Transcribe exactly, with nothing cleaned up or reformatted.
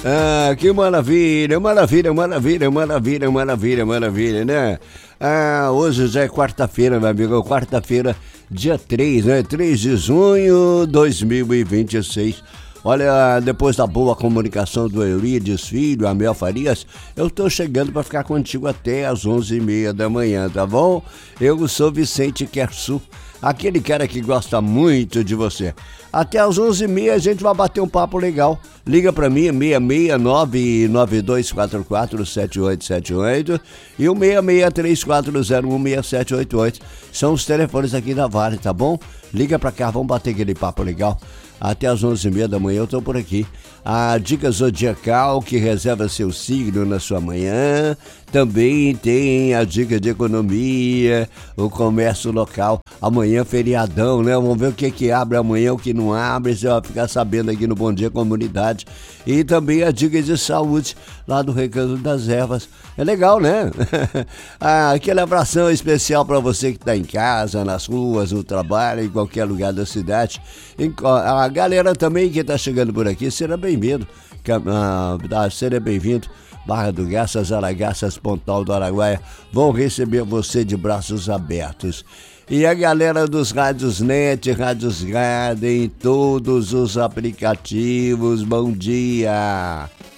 Ah, que maravilha, maravilha, maravilha, maravilha, maravilha, maravilha, né? Ah, hoje já é quarta-feira, meu amigo, quarta-feira, dia três, né? três de junho de dois mil e vinte e seis. Olha, depois da boa comunicação do Eurides Filho, Amel Farias, eu tô chegando para ficar contigo até às onze e meia da manhã, tá bom? Eu sou Vicente Kersu, aquele cara que gosta muito de você. Até às onze e meia a gente vai bater um papo legal. Liga pra mim, seis seis nove nove dois quatro quatro sete oito sete oito e o seis seis três quatro zero um seis sete oito oito. São os telefones aqui da Vale, tá bom? Liga pra cá, vamos bater aquele papo legal. Até às onze e meia da manhã eu tô por aqui. A dica zodiacal que reserva seu signo na sua manhã. Também tem a dica de economia, o comércio local. Amanhã feriadão, né? Vamos ver o que que abre amanhã, o que não abre. Você vai ficar sabendo aqui no Bom Dia Comunidade. E também a dica de saúde lá do Recanto das Ervas. É legal, né? ah, aquele abração especial para você que tá em casa, nas ruas, no trabalho, em qualquer lugar da cidade. A galera também que tá chegando por aqui, será bem-vindo. Ah, seja bem-vindo. Barra do Garças, Aragaças, Pontal do Araguaia vão receber você de braços abertos. E a galera dos Rádios Net, Rádios Garden, todos os aplicativos, bom dia!